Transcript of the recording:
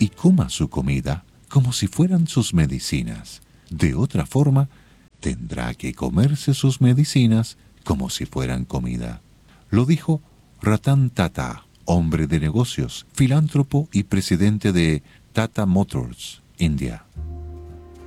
y coma su comida como si fueran sus medicinas. De otra forma, tendrá que comerse sus medicinas como si fueran comida. Lo dijo Ratan Tata, hombre de negocios, filántropo y presidente de Tata Motors, India.